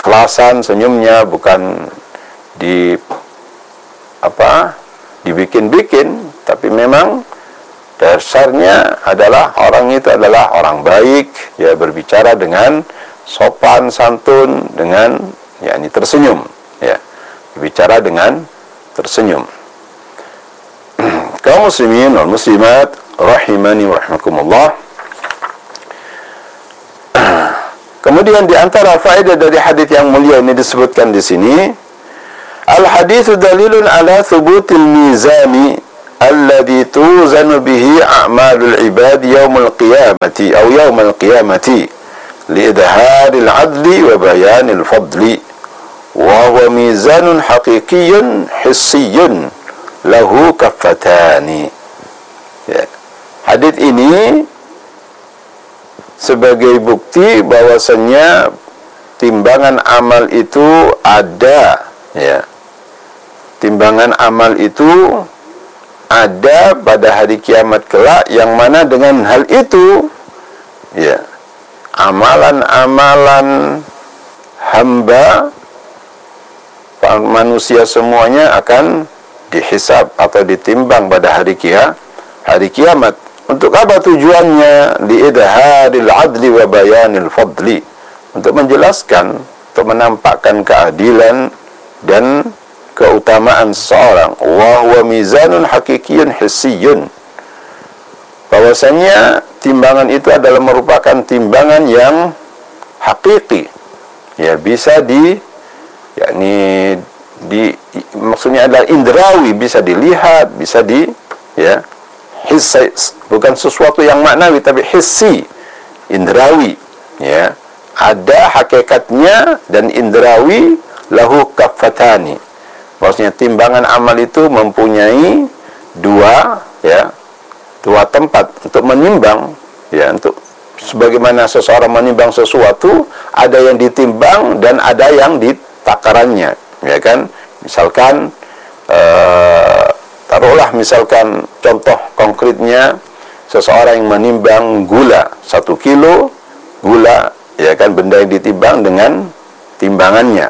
keikhlasan senyumnya bukan dibikin-bikin, tapi memang dasarnya adalah orang itu adalah orang baik, ya, berbicara dengan sopan santun, dengan yakni tersenyum, ya, berbicara dengan tersenyum. Kaum muslimin wal muslimat rahimani wa rahimakumullah. Kemudian di antara faedah dari hadis yang mulia ini disebutkan di sini, al-haditsu dalilun ala thubutil mizani alladhi tuzanu bihi a'malul ibad yaumil qiyamati aw yaumal qiyamati liidharil adli wa bayanil fadli wa huwa mizanun haqiqiyyun hissiyyun lahu kaffatani. Ya. Hadis ini sebagai bukti bahwasannya timbangan amal itu ada, ya. Timbangan amal itu ada pada hari kiamat kelak, yang mana dengan hal itu, ya, amalan-amalan hamba manusia semuanya akan dihisab atau ditimbang pada hari kiamat. Untuk apa tujuannya? Liidharil adli wa bayanil fadli, untuk menjelaskan, untuk menampakkan keadilan dan keutamaan seseorang. Wa huwa mizanun haqiqiyyun hissiyyun, bahwasanya timbangan itu adalah merupakan timbangan yang hakiki, ya, bisa maksudnya adalah indrawi, bisa dilihat, bisa ya, hissi, bukan sesuatu yang maknawi tapi hissi, indrawi, ya, ada hakikatnya dan indrawi, lahu kaffatani, maksudnya timbangan amal itu mempunyai dua tempat untuk menimbang, ya, untuk sebagaimana seseorang menimbang sesuatu, ada yang ditimbang dan ada yang ditakarannya, ya kan. Misalkan taruhlah misalkan contoh konkretnya, seseorang yang menimbang gula 1 kilo gula, ya kan, benda yang ditimbang dengan timbangannya,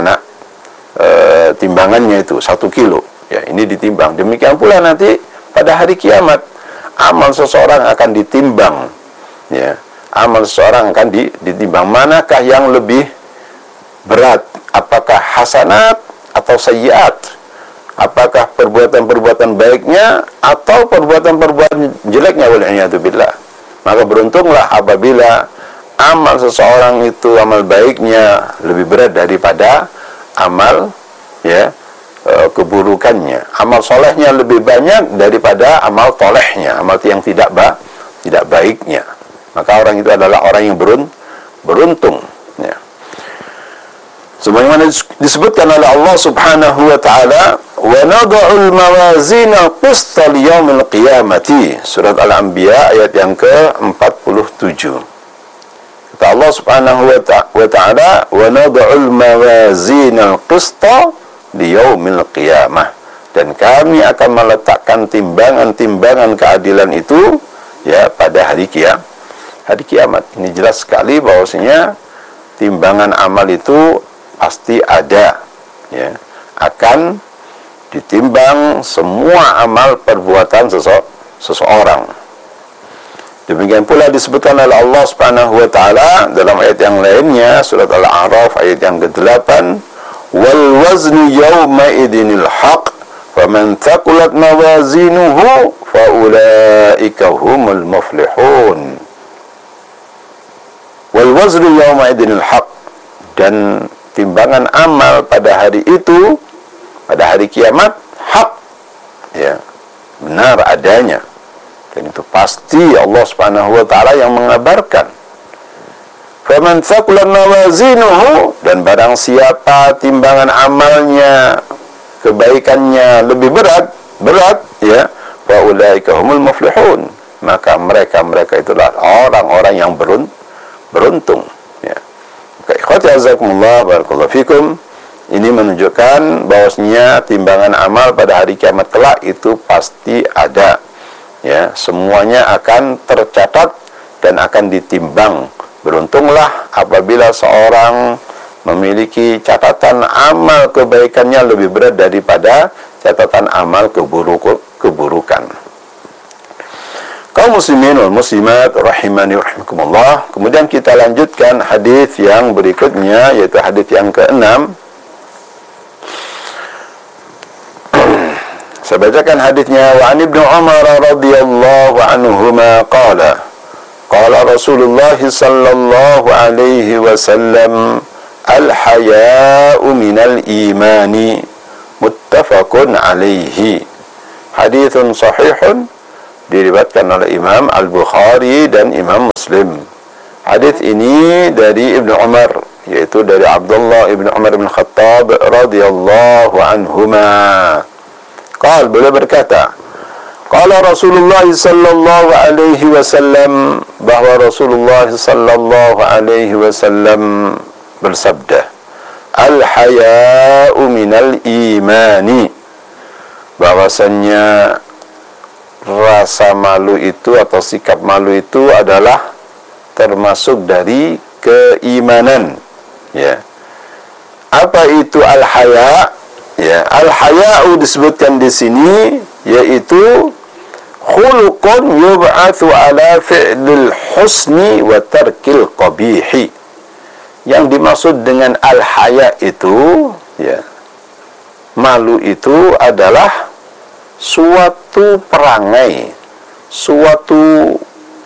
timbangannya itu 1 kilo, ya, ini ditimbang. Demikian pula nanti pada hari kiamat amal seseorang akan ditimbang, ya, amal seseorang akan ditimbang, manakah yang lebih berat, apakah hasanat atau sayyiat, apakah perbuatan-perbuatan baiknya atau perbuatan-perbuatan jeleknya, wal'iyadzubillah. Maka beruntunglah apabila amal seseorang itu, amal baiknya lebih berat daripada amal, ya, keburukannya. Amal solehnya lebih banyak daripada amal tolehnya, amal yang tidak baiknya. Maka orang itu adalah orang yang beruntung, ya. Sebagaimana disebutkan oleh Allah Subhanahu wa taala, wa nad'ul mawazin al-qista liyaumil qiyamati, surat Al-Anbiya ayat yang ke-47. Kata Allah Subhanahu wa taala, wa nad'ul mawazin al-qista liyaumil qiyamah, dan kami akan meletakkan timbangan-timbangan keadilan itu, ya, pada hari kiamat. Ini jelas sekali bahwasanya timbangan amal itu pasti ada, ya, akan ditimbang semua amal perbuatan seseorang. Demikian pula disebutkan oleh Allah Subhanahu wa taala dalam ayat yang lainnya, surat Al-A'raf ayat yang ke-8, wal waznu yawma idinil haq faman thaqulat mawazinuhu faulaika humul muflihun. Wal waznu yawma idinil haq, dan timbangan amal pada hari itu, pada hari kiamat, hak, ya, benar adanya, dan itu pasti Allah Subhanahu wa taala yang mengabarkan. Faman thaqulat mawazinuhu, dan barang siapa timbangan amalnya, kebaikannya lebih berat, ya, fa ulaika humul muflihun, maka mereka itulah orang-orang yang beruntung, ya. Ikhwati azakumullah, barakallahu fikum. Ini menunjukkan bahwasanya timbangan amal pada hari kiamat kelak itu pasti ada, ya, semuanya akan tercatat dan akan ditimbang. Beruntunglah apabila seorang memiliki catatan amal kebaikannya lebih berat daripada catatan amal keburukan. Kaum muslimin wal muslimat rahimani rahimakumullah. Kemudian kita lanjutkan hadis yang berikutnya, yaitu hadis yang ke-6. Saya bacakan hadisnya. Wa an Ibnu Umar radhiyallahu anhuma qala Rasulullah sallallahu alaihi wasallam al-haya'u minal imani muttafaqun alaihi. Hadithun sahihun, diriwayatkan oleh Imam Al-Bukhari dan Imam Muslim. Hadis ini dari Ibnu Umar, yaitu dari Abdullah Ibnu Umar bin Khattab radhiyallahu anhuma. Qala, beliau berkata, qala Rasulullah sallallahu alaihi wasallam, bahwa Rasulullah sallallahu alaihi wasallam bersabda, al-haya'u minal imani, bahwasannya rasa malu itu atau sikap malu itu adalah termasuk dari keimanan. Ya. Apa itu al-haya? Ya, al-haya'u disebutkan di sini yaitu khuluqun yub'atsu ala fi'lil husni wa tarkil qabihi. Yang dimaksud dengan al-haya itu, ya, malu itu adalah suatu perangai, suatu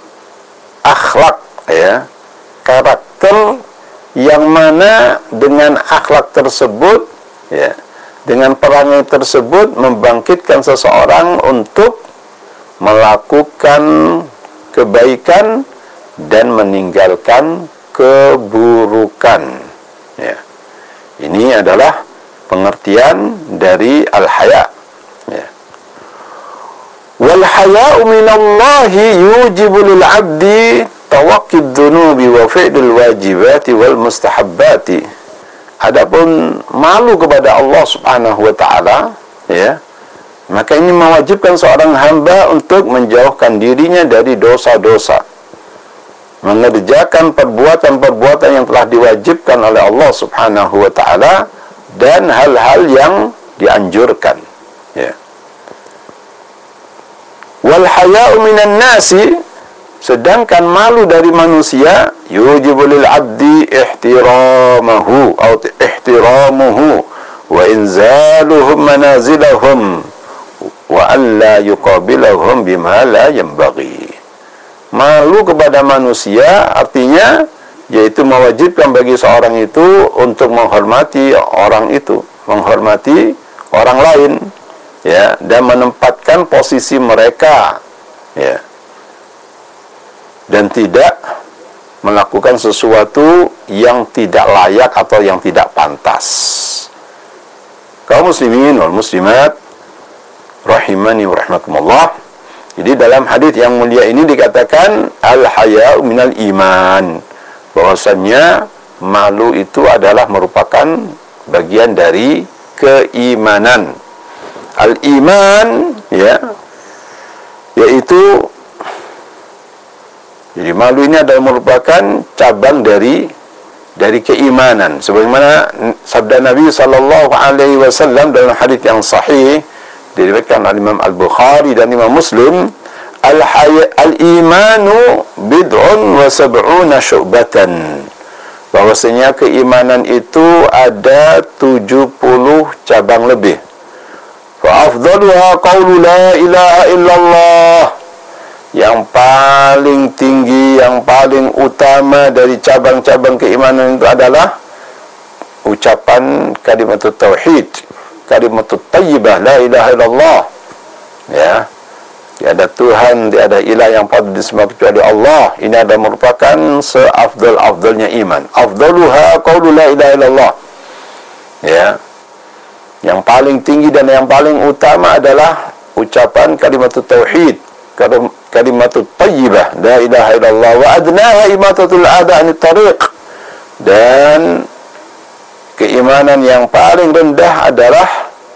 akhlak, ya, karakter yang mana dengan akhlak tersebut, ya, dengan perangai tersebut membangkitkan seseorang untuk melakukan kebaikan dan meninggalkan keburukan. Ya. Ini adalah pengertian dari al-haya. Ya. Wal haya'u minallahi yujibu lil 'abdi tawaqqid dhunubi wa fi'lil wajibati wal mustahabbati. Adapun malu kepada Allah Subhanahu wa taala, ya, maka ini mewajibkan seorang hamba untuk menjauhkan dirinya dari dosa-dosa, mengerjakan perbuatan-perbuatan yang telah diwajibkan oleh Allah Subhanahu wa taala dan hal-hal yang dianjurkan. Ya. Wal haya'u minan nasi, sedangkan malu dari manusia, yujibu lil 'abdi ihtiramuhu wa inzaluhum manazilahum wa an la yuqabilahum bima la yanbaghi. Malu kepada manusia artinya yaitu mewajibkan bagi seorang itu untuk menghormati orang itu, menghormati orang lain, ya, dan menempatkan posisi mereka, ya, dan tidak melakukan sesuatu yang tidak layak atau yang tidak pantas. Kaum muslimin wal muslimat rahimani wa rahmakumullah. Jadi dalam hadis yang mulia ini dikatakan al-haya'u minal iman, bahwasannya malu itu adalah merupakan bagian dari keimanan. Al-iman, ya, yaitu, jadi malu ini adalah merupakan cabang dari keimanan. Sebagaimana sabda Nabi sallallahu alaihi wasallam dalam hadis yang sahih diriwayatkan oleh Imam Al-Bukhari dan Imam Muslim, al-imanu bid'un wa sab'una syu'batan, bahwasanya keimanan itu ada 70 cabang lebih. Fa afdaluha qaulu la ilaha illallah, yang paling tinggi, yang paling utama dari cabang-cabang keimanan itu adalah ucapan kalimatut tauhid, kalimatut thayyibah, la ilaha illallah. Ya, tiada Tuhan, tiada ilah yang patut disembah kecuali Allah. Ini adalah merupakan seafdal-afdalnya iman. Afdaluha qaulu la ilaha illallah. Ya, yang paling tinggi dan yang paling utama adalah ucapan kalimatut tauhid, kalimatut thayyibah, la ilaha illallah, wa adnaha imatatul adha 'anit tariq, dan keimanan yang paling rendah adalah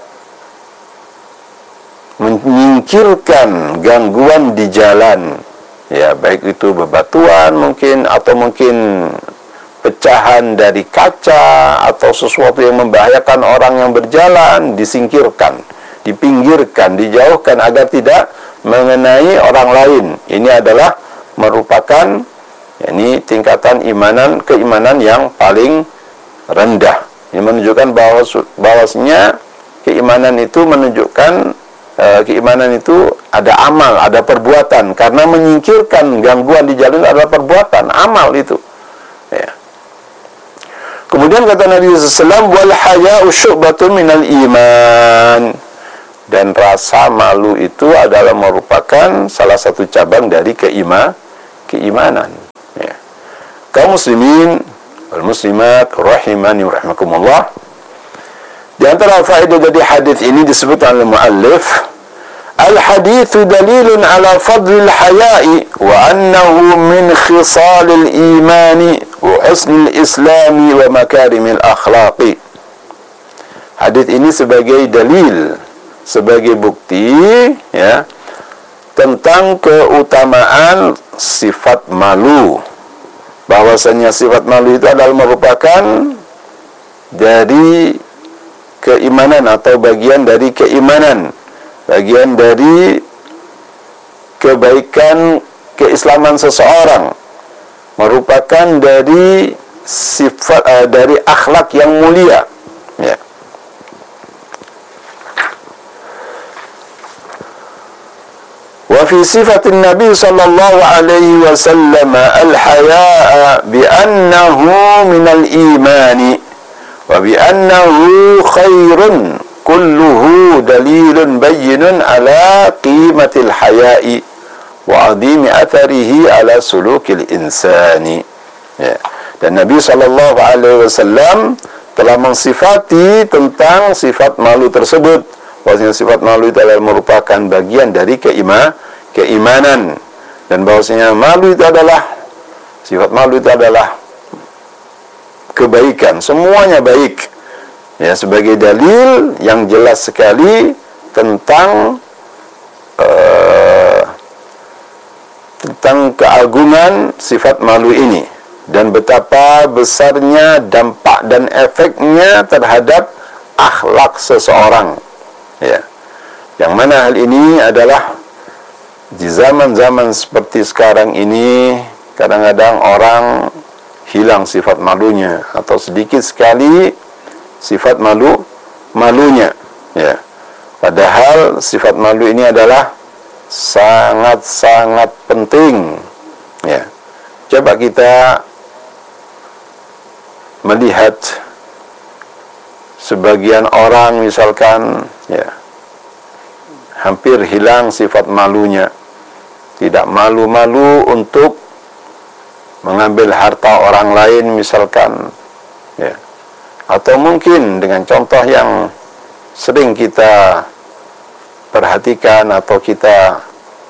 menyingkirkan gangguan di jalan, ya, baik itu bebatuan mungkin, atau mungkin pecahan dari kaca atau sesuatu yang membahayakan orang yang berjalan disingkirkan, dipinggirkan, dijauhkan agar tidak mengenai orang lain. Ini adalah merupakan tingkatan keimanan yang paling rendah. Ini menunjukkan bahwasanya keimanan itu keimanan itu ada amal, ada perbuatan. Karena menyingkirkan gangguan di jalan adalah perbuatan, amal itu. Ya. Kemudian kata Nabi SAW, wal haya'u syu'batun minal iman. Dan rasa malu itu adalah merupakan salah satu cabang dari keimanan. Ya. Kaum muslimin wal muslimat rahimani wa rahimakumullah. Di antara faedah dari hadis ini disebut oleh muallif, al-haditsu dalilun ala fadlil haya'i wa annahu min khisalil imani wa husnil islami wa makarimil akhlaqi. Hadis ini sebagai dalil, sebagai bukti ya tentang keutamaan sifat malu. Bahwasanya sifat malu itu adalah merupakan dari keimanan atau bagian dari keimanan, bagian dari kebaikan keislaman seseorang, merupakan dari sifat dari akhlak yang mulia. Ya. Wa fi sifatin Nabi sallallahu alaihi wasallam al-haya'a bi annahu minal imani wa bi annahu khairun kulluhu dalilun bayyinun ala qimatil haya'i wa 'azimi atharihi ala sulukil insani. Ya. Dan Nabi sallallahu alaihi wasallam telah mensifati tentang sifat malu tersebut. Bahwasanya sifat malu itu adalah merupakan bagian dari keimanan, dan bahwasanya malu itu adalah sifat malu itu adalah kebaikan, semuanya baik. Ya, sebagai dalil yang jelas sekali tentang keagungan sifat malu ini dan betapa besarnya dampak dan efeknya terhadap akhlak seseorang. Ya. Yang mana hal ini adalah di zaman-zaman seperti sekarang ini kadang-kadang orang hilang sifat malunya atau sedikit sekali sifat malunya. Ya. Padahal sifat malu ini adalah sangat-sangat penting. Ya. Coba kita melihat sebagian orang misalkan ya hampir hilang sifat malunya, tidak malu-malu untuk mengambil harta orang lain misalkan ya. Atau mungkin dengan contoh yang sering kita perhatikan atau kita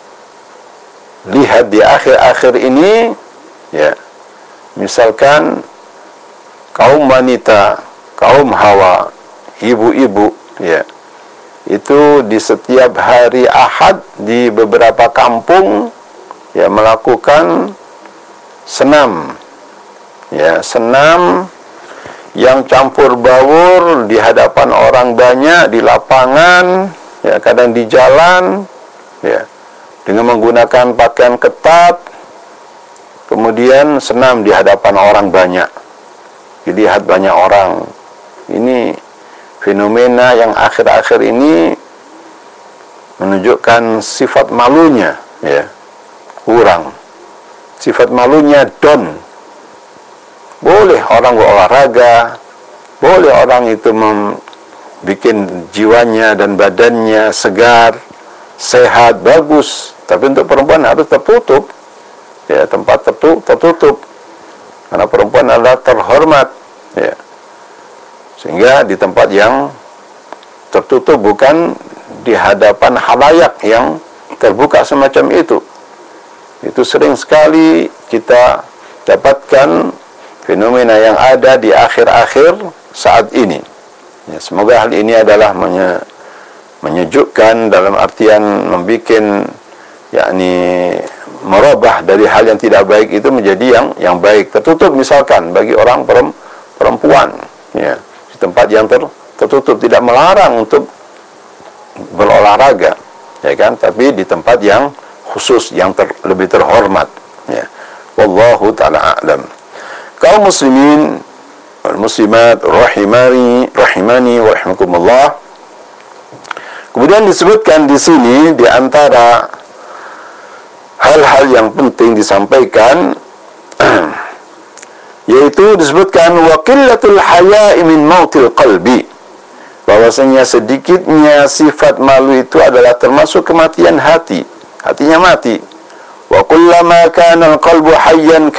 lihat di akhir-akhir ini ya, misalkan kaum wanita, kaum hawa, ibu-ibu ya, itu di setiap hari Ahad di beberapa kampung ya melakukan senam ya, senam yang campur baur di hadapan orang banyak, di lapangan ya, kadang di jalan ya, dengan menggunakan pakaian ketat, kemudian senam di hadapan orang banyak, dilihat banyak orang. Ini fenomena yang akhir-akhir ini menunjukkan sifat malunya ya kurang, sifat malunya down. Boleh orang berolahraga, boleh orang itu membuat jiwanya dan badannya segar, sehat, bagus. Tapi untuk perempuan harus tertutup ya, tempat tertutup karena perempuan adalah terhormat ya. Sehingga di tempat yang tertutup, bukan di hadapan khalayak yang terbuka semacam itu. Itu sering sekali kita dapatkan fenomena yang ada di akhir-akhir saat ini. Ya, semoga hal ini adalah menyejukkan dalam artian membuat yakni merubah dari hal yang tidak baik itu menjadi yang baik. Tertutup misalkan bagi orang perempuan, ya, di tempat yang tertutup, tidak melarang untuk berolahraga, ya kan, tapi di tempat yang khusus, yang lebih terhormat, ya. Wallahu ta'ala a'lam. Kaum muslimin wal muslimat rahimani wa rahimakumullah. Kemudian disebutkan di sini di antara hal-hal yang penting disampaikan yaitu disebutkan wa qillatul haya'i min mautil qalbi, bahwasanya sedikitnya sifat malu itu adalah termasuk kematian hati, hatinya mati. Wa kullama kana al-qalbu hayyan